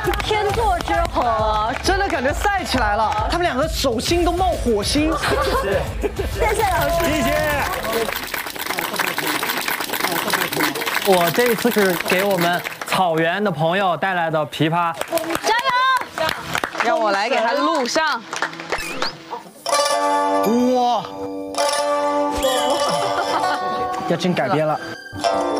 天作之合， 真的感觉赛起来了，他们两个手心都冒火星。 谢谢老师， 谢谢。 我这一次是给我们草原的朋友带来的琵琶， 加油！ 让我来给他录上。 哇，要进改编了。